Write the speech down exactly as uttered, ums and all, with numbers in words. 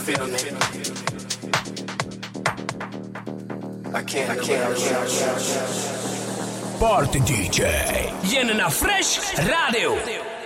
feel me. I can't, I can't, I can't. Party dý džej jen na Fresh Rádiu.